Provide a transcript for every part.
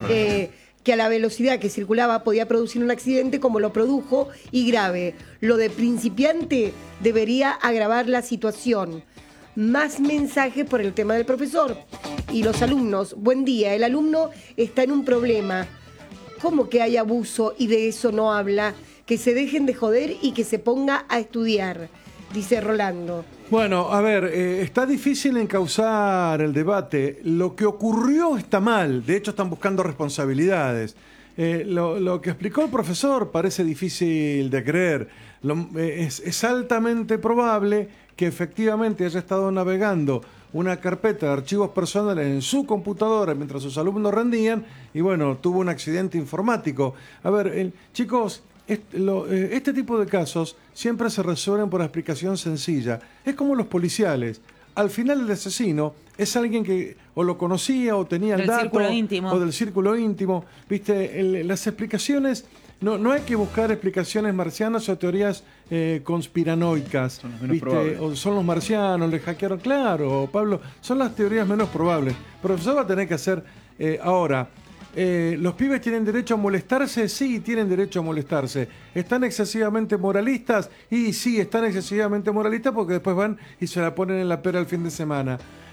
que a la velocidad que circulaba podía producir un accidente como lo produjo y grave. Lo de principiante debería agravar la situación. Más mensajes por el tema del profesor. Y los alumnos, buen día, el alumno está en un problema. ¿Cómo que hay abuso y de eso no habla? Que se dejen de joder y que se ponga a estudiar, dice Rolando. Bueno, a ver, está difícil encauzar el debate. Lo que ocurrió está mal, de hecho están buscando responsabilidades. Lo que explicó el profesor parece difícil de creer. Es altamente probable que efectivamente haya estado navegando una carpeta de archivos personales en su computadora mientras sus alumnos rendían y bueno, tuvo un accidente informático. A ver, chicos, este tipo de casos siempre se resuelven por explicación sencilla. Es como los policiales. Al final el asesino es alguien que o lo conocía o tenía el dato o del círculo íntimo. ¿Viste? Las explicaciones, no hay que buscar explicaciones marcianas o teorías conspiranoicas. Son los menos probables. O son los marcianos, le hackearon, claro, Pablo, son las teorías menos probables. El profesor va a tener que hacer ahora. ¿Los pibes tienen derecho a molestarse? Sí, tienen derecho a molestarse. ¿Están excesivamente moralistas? Y sí, están excesivamente moralistas porque después van y se la ponen en la pera el fin de semana.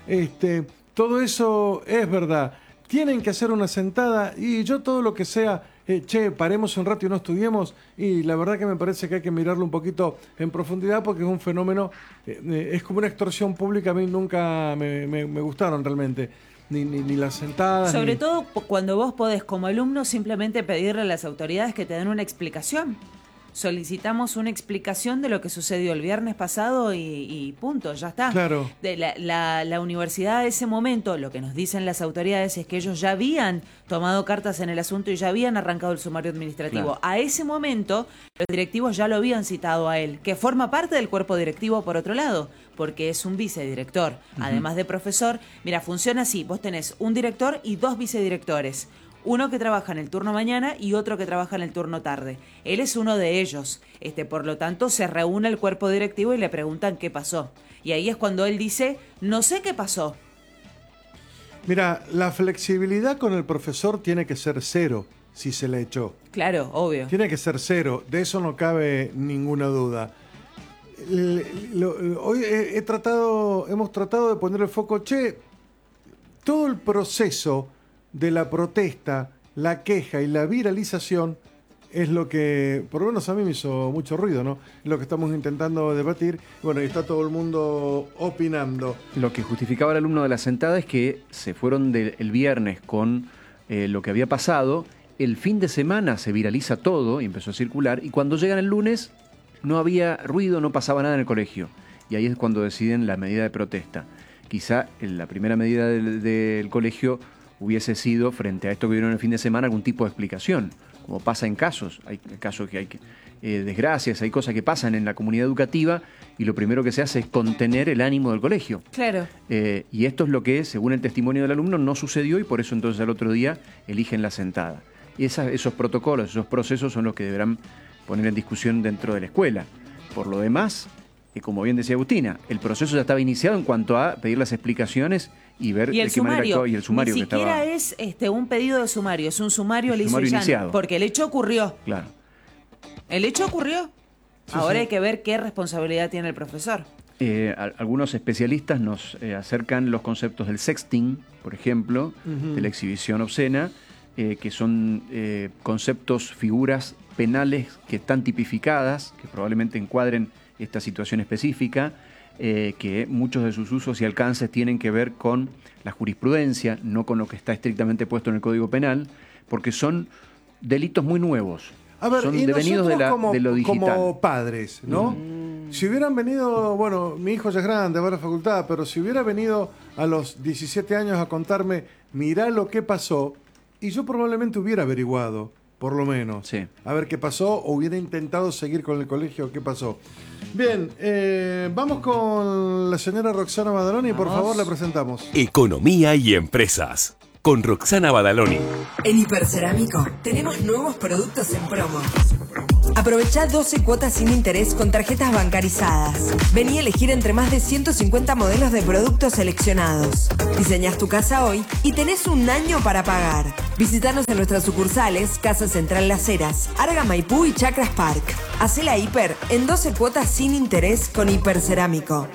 Todo eso es verdad. Tienen que hacer una sentada y yo todo lo que sea, paremos un rato y no estudiemos, y la verdad que me parece que hay que mirarlo un poquito en profundidad porque es un fenómeno, es como una extorsión pública, a mí nunca me gustaron realmente. Ni las sentadas. Sobre todo cuando vos podés, como alumno, simplemente pedirle a las autoridades que te den una explicación. Solicitamos una explicación de lo que sucedió el viernes pasado y punto, ya está. Claro. La universidad a ese momento, lo que nos dicen las autoridades es que ellos ya habían tomado cartas en el asunto y ya habían arrancado el sumario administrativo. Claro. A ese momento, los directivos ya lo habían citado a él, que forma parte del cuerpo directivo por otro lado, porque es un vicedirector. Además de profesor, mira, funciona así, vos tenés un director y 2 vicedirectores. Uno que trabaja en el turno mañana y otro que trabaja en el turno tarde. Él es uno de ellos. Por lo tanto, se reúne el cuerpo directivo y le preguntan qué pasó. Y ahí es cuando él dice, no sé qué pasó. Mira, la flexibilidad con el profesor tiene que ser 0 si se le echó. Claro, obvio. Tiene que ser 0, de eso no cabe ninguna duda. Hoy hemos tratado de poner el foco, todo el proceso de la protesta, la queja y la viralización es lo que, por lo menos a mí me hizo mucho ruido, ¿no? Es lo que estamos intentando debatir. Bueno, y está todo el mundo opinando. Lo que justificaba el alumno de la sentada es que se fueron el viernes con lo que había pasado, el fin de semana se viraliza todo y empezó a circular, y cuando llegan el lunes no había ruido, no pasaba nada en el colegio. Y ahí es cuando deciden la medida de protesta. Quizá la primera medida del colegio hubiese sido, frente a esto que vieron el fin de semana, algún tipo de explicación, como pasa en casos. Hay casos que hay desgracias, hay cosas que pasan en la comunidad educativa y lo primero que se hace es contener el ánimo del colegio. Claro. Y esto es lo que, según el testimonio del alumno, no sucedió y por eso entonces al otro día eligen la sentada. Y esos protocolos, esos procesos son los que deberán poner en discusión dentro de la escuela. Por lo demás, como bien decía Agustina, el proceso ya estaba iniciado en cuanto a pedir las explicaciones y ver de qué manera actuó, y el sumario que estaba. Ni siquiera es un pedido de sumario, es un sumario iniciado. Porque el hecho ocurrió. Claro. El hecho ocurrió. Sí, Ahora sí. hay que ver qué responsabilidad tiene el profesor. Algunos especialistas nos acercan los conceptos del sexting, por ejemplo, de la exhibición obscena, que son conceptos, figuras penales que están tipificadas, que probablemente encuadren esta situación específica, que muchos de sus usos y alcances tienen que ver con la jurisprudencia, no con lo que está estrictamente puesto en el Código Penal, porque son delitos muy nuevos. A ver, son y devenidos de lo digital. Como padres, ¿no? Si hubieran venido, bueno, mi hijo ya es grande, va a la facultad, pero si hubiera venido a los 17 años a contarme, mirá lo que pasó, y yo probablemente hubiera averiguado, por lo menos, sí, a ver qué pasó, o hubiera intentado seguir con el colegio, qué pasó. Bien, vamos con la señora Roxana Badaloni, por favor, la presentamos. Economía y empresas, con Roxana Badaloni. En Hipercerámico tenemos nuevos productos en promo. Aprovechá 12 cuotas sin interés con tarjetas bancarizadas. Vení a elegir entre más de 150 modelos de productos seleccionados. Diseñás tu casa hoy y tenés un año para pagar. Visítanos en nuestras sucursales, Casa Central Las Heras, Arga Maipú y Chacras Park. Hacé la hiper en 12 cuotas sin interés con Hipercerámico.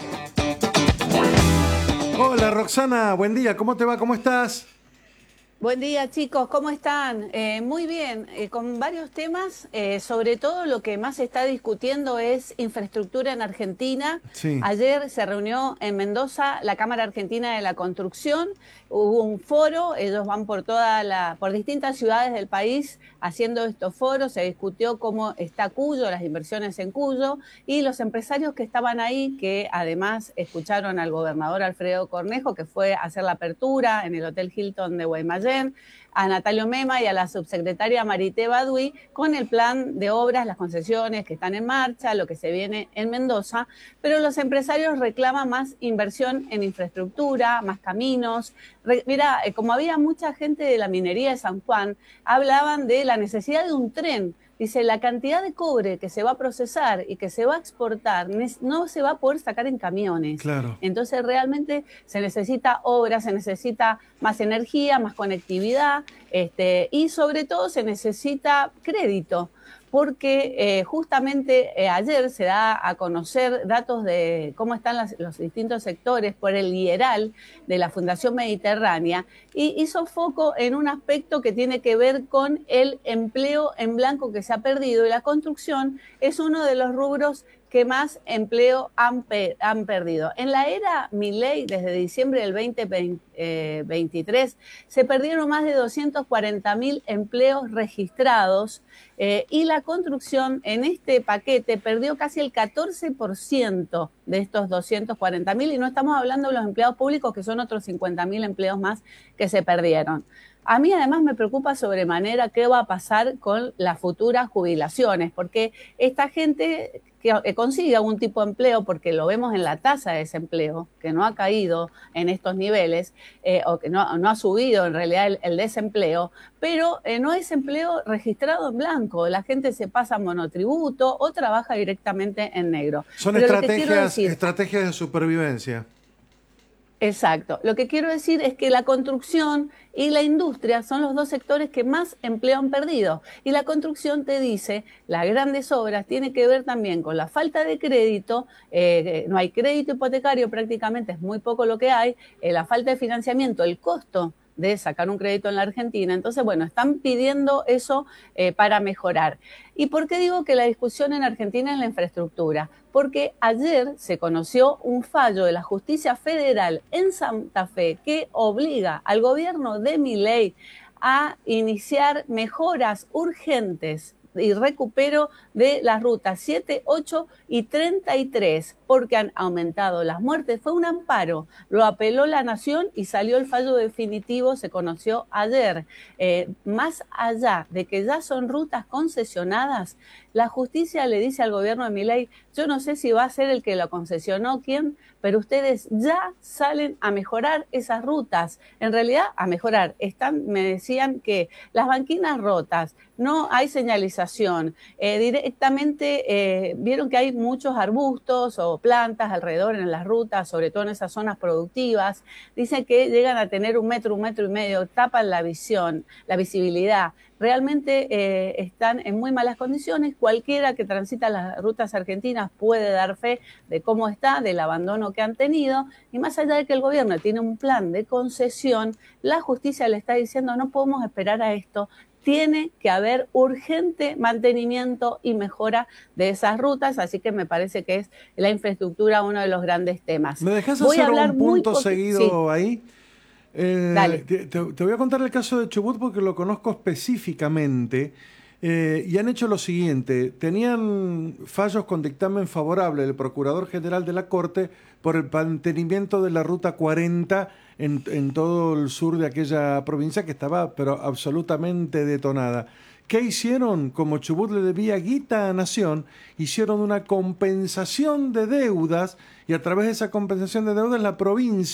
Hola Roxana, buen día, ¿cómo te va? ¿Cómo estás? Buen día chicos, ¿cómo están? Muy bien, con varios temas, sobre todo lo que más se está discutiendo es infraestructura en Argentina. Sí. Ayer se reunió en Mendoza la Cámara Argentina de la Construcción, hubo un foro, ellos van por distintas ciudades del país haciendo estos foros, se discutió cómo está Cuyo, las inversiones en Cuyo, y los empresarios que estaban ahí, que además escucharon al gobernador Alfredo Cornejo, que fue a hacer la apertura en el Hotel Hilton de Guaymallén, a Natalio Mema y a la subsecretaria Marité Baduy con el plan de obras, las concesiones que están en marcha, lo que se viene en Mendoza, pero los empresarios reclaman más inversión en infraestructura, más caminos. Mira, como había mucha gente de la minería de San Juan, hablaban de la necesidad de un tren. Dice, la cantidad de cobre que se va a procesar y que se va a exportar no se va a poder sacar en camiones. Claro. Entonces realmente se necesita obra, se necesita más energía, más conectividad, y sobre todo se necesita crédito, porque justamente ayer se da a conocer datos de cómo están los distintos sectores por el IERAL de la Fundación Mediterránea, y hizo foco en un aspecto que tiene que ver con el empleo en blanco que se ha perdido, y la construcción es uno de los rubros que más empleo han perdido. En la era Milei, desde diciembre del 2023, se perdieron más de 240.000 empleos registrados, y la construcción en este paquete perdió casi el 14% de estos 240.000, y no estamos hablando de los empleados públicos, que son otros 50.000 empleos más que se perdieron. A mí además me preocupa sobremanera qué va a pasar con las futuras jubilaciones, porque esta gente que consiga algún tipo de empleo, porque lo vemos en la tasa de desempleo, que no ha caído en estos niveles, o que no ha subido en realidad el desempleo, pero no es empleo registrado en blanco. La gente se pasa a monotributo o trabaja directamente en negro. Son Pero estrategias de supervivencia. Exacto. Lo que quiero decir es que la construcción y la industria son los dos sectores que más empleo han perdido. Y la construcción, te dice, las grandes obras tiene que ver también con la falta de crédito, no hay crédito hipotecario prácticamente, es muy poco lo que hay, la falta de financiamiento, el costo de sacar un crédito en la Argentina. Entonces, bueno, están pidiendo eso para mejorar. ¿Y por qué digo que la discusión en Argentina es la infraestructura? Porque ayer se conoció un fallo de la Justicia Federal en Santa Fe que obliga al gobierno de Milei a iniciar mejoras urgentes y recupero de las rutas 7, 8 y 33, porque han aumentado las muertes. Fue un amparo, lo apeló la Nación y salió el fallo definitivo, se conoció ayer. Más allá de que ya son rutas concesionadas, la justicia le dice al gobierno de Milei, yo no sé si va a ser el que lo concesionó, quién, pero ustedes ya salen a mejorar esas rutas. En realidad, a mejorar. Me decían que las banquinas rotas, no hay señalización. Directamente vieron que hay muchos arbustos o plantas alrededor en las rutas, sobre todo en esas zonas productivas. Dicen que llegan a tener 1 metro, 1,5 metros, tapan la visión, la visibilidad. Realmente están en muy malas condiciones. Cualquiera que transita las rutas argentinas puede dar fe de cómo está, del abandono que han tenido. Y más allá de que el gobierno tiene un plan de concesión, la justicia le está diciendo no podemos esperar a esto. Tiene que haber urgente mantenimiento y mejora de esas rutas, así que me parece que es la infraestructura uno de los grandes temas. ¿Me dejas hacer un punto seguido ahí? Dale. Te voy a contar el caso de Chubut porque lo conozco específicamente, y han hecho lo siguiente. Tenían fallos con dictamen favorable del Procurador General de la Corte por el mantenimiento de la Ruta 40 en todo el sur de aquella provincia que estaba pero absolutamente detonada. ¿Qué hicieron? Como Chubut le debía guita a Nación, hicieron una compensación de deudas, y a través de esa compensación de deudas la provincia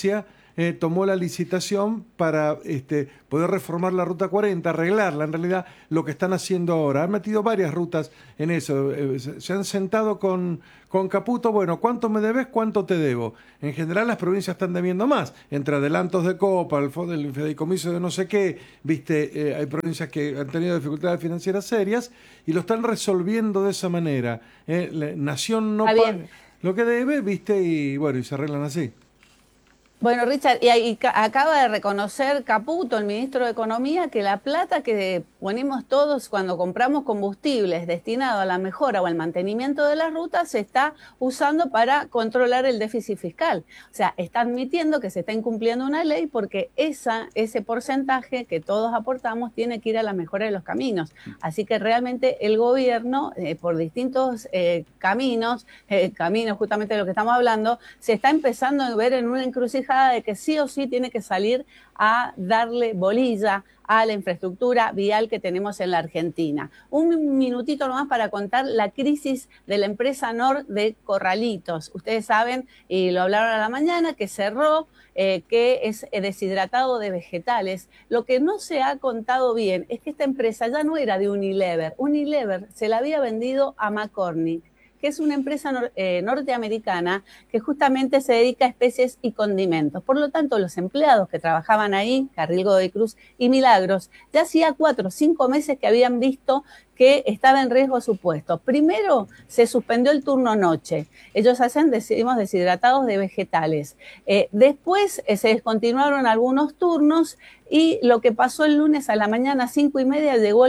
tomó la licitación para poder reformar la Ruta 40, arreglarla. En realidad, lo que están haciendo ahora. Han metido varias rutas en eso. Se han sentado con Caputo. Bueno, ¿cuánto me debes? ¿Cuánto te debo? En general, las provincias están debiendo más. Entre adelantos de copa, el fideicomiso de no sé qué, viste, hay provincias que han tenido dificultades financieras serias y lo están resolviendo de esa manera. La Nación no paga lo que debe, viste, y bueno, y se arreglan así. Bueno, Richard, y acaba de reconocer Caputo, el ministro de Economía, que la plata que ponemos todos cuando compramos combustibles destinado a la mejora o al mantenimiento de las rutas se está usando para controlar el déficit fiscal. O sea, está admitiendo que se está incumpliendo una ley porque ese porcentaje que todos aportamos tiene que ir a la mejora de los caminos. Así que realmente el gobierno, por distintos caminos justamente de lo que estamos hablando, se está empezando a ver en una encrucijada de que sí o sí tiene que salir a darle bolilla a la infraestructura vial que tenemos en la Argentina. Un minutito nomás para contar la crisis de la empresa Nor de Corralitos. Ustedes saben, y lo hablaron a la mañana, que cerró, que es deshidratado de vegetales. Lo que no se ha contado bien es que esta empresa ya no era de Unilever. Unilever se la había vendido a McCormick, que es una empresa norteamericana que justamente se dedica a especies y condimentos. Por lo tanto, los empleados que trabajaban ahí, Carril Godoy Cruz y Milagros, ya hacía 4 o 5 meses que habían visto que estaba en riesgo su puesto. Primero, se suspendió el turno noche. Ellos hacen, decimos, deshidratados de vegetales. Después se descontinuaron algunos turnos y lo que pasó el lunes a la mañana, 5:30, llegó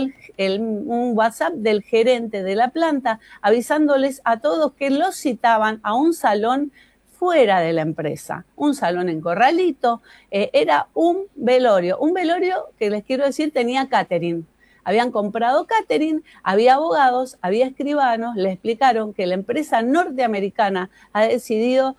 un WhatsApp del gerente de la planta avisándoles a todos que los citaban a un salón fuera de la empresa, un salón en Corralito. Era un velorio que les quiero decir tenía catering. Habían comprado catering, había abogados, había escribanos, le explicaron que la empresa norteamericana ha decidido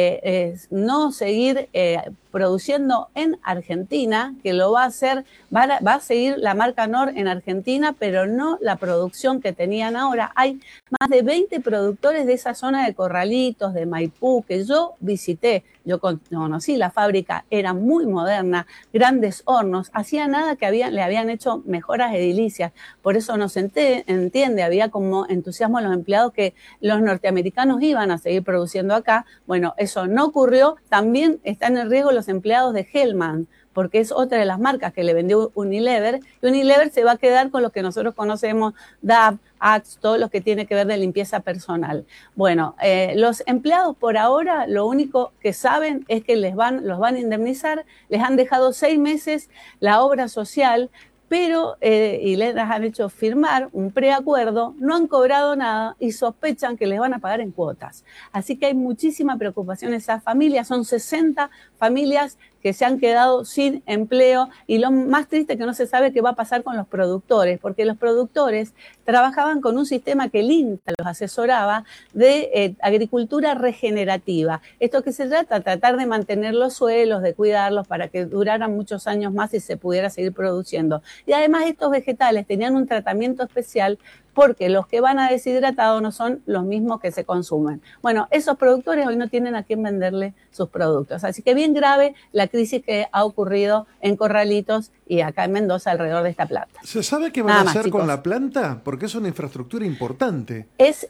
no seguir produciendo en Argentina, que lo va a hacer, va a seguir la marca Nor en Argentina, pero no la producción que tenían ahora. Hay más de 20 productores de esa zona de Corralitos, de Maipú, que yo visité. Yo conocí la fábrica, era muy moderna, grandes hornos, hacía nada que le habían hecho mejoras edilicias. Por eso no se entiende, había como entusiasmo en los empleados que los norteamericanos iban a seguir produciendo acá. Bueno, eso no ocurrió. También están en riesgo los empleados de Hellman, porque es otra de las marcas que le vendió Unilever, y Unilever se va a quedar con lo que nosotros conocemos, DAP, Axe, todo lo que tiene que ver de limpieza personal. Bueno, los empleados por ahora lo único que saben es que los van a indemnizar, les han dejado 6 meses la obra social, pero y les han hecho firmar un preacuerdo, no han cobrado nada y sospechan que les van a pagar en cuotas. Así que hay muchísima preocupación en esas familias, son 60 familias que se han quedado sin empleo, y lo más triste es que no se sabe qué va a pasar con los productores, porque los productores trabajaban con un sistema que el INTA los asesoraba de agricultura regenerativa. Esto que se trata, tratar de mantener los suelos, de cuidarlos para que duraran muchos años más y se pudiera seguir produciendo. Y además estos vegetales tenían un tratamiento especial porque los que van a deshidratado no son los mismos que se consumen. Bueno, esos productores hoy no tienen a quién venderle sus productos. Así que bien grave la crisis que ha ocurrido en Corralitos y acá en Mendoza alrededor de esta planta. ¿Se sabe qué van a hacer con la planta? Porque es una infraestructura importante. Es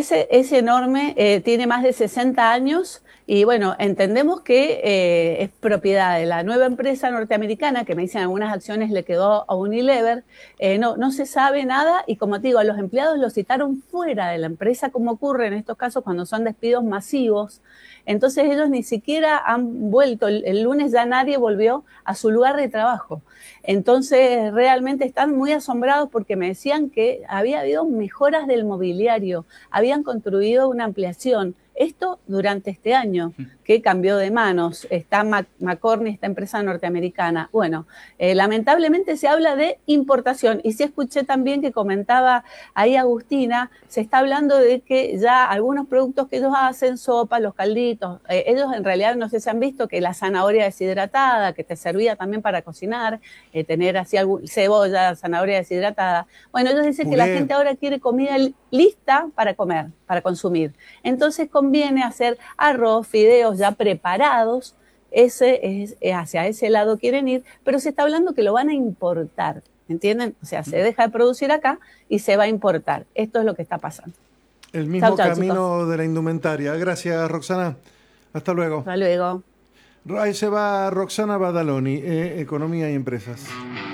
enorme, tiene más de 60 años y bueno, entendemos que es propiedad de la nueva empresa norteamericana, que me dicen algunas acciones le quedó a Unilever. No se sabe nada y como te digo, a los empleados los citaron fuera de la empresa, como ocurre en estos casos cuando son despidos masivos. Entonces ellos ni siquiera han vuelto, el lunes ya nadie volvió a su lugar de trabajo. Entonces realmente están muy asombrados porque me decían que había habido mejoras del mobiliario, habían construido una ampliación. Esto durante este año, que cambió de manos. Está McCormick, esta empresa norteamericana. Bueno, lamentablemente se habla de importación. Y sí escuché también que comentaba ahí Agustina, se está hablando de que ya algunos productos que ellos hacen, sopa, los calditos, ellos en realidad no sé si han visto que la zanahoria deshidratada, que te servía también para cocinar, tener así cebolla, zanahoria deshidratada. Bueno, ellos dicen que la gente ahora quiere comida lista para comer, para consumir. Entonces conviene hacer arroz, fideos ya preparados, hacia ese lado quieren ir, pero se está hablando que lo van a importar, ¿entienden? O sea, se deja de producir acá y se va a importar. Esto es lo que está pasando. El mismo Chau, camino chicos. de la indumentaria. Gracias, Roxana. Hasta luego. Hasta luego. Ahí se va Roxana Badaloni, Economía y Empresas.